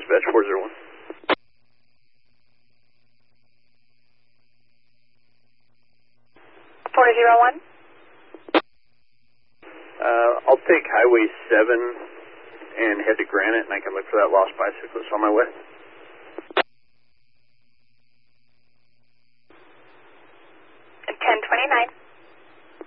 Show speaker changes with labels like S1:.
S1: dispatch 401.
S2: 401.
S1: I'll take Highway 7 and head to Granite, and I can look for that lost bicyclist on my way.
S2: 1029.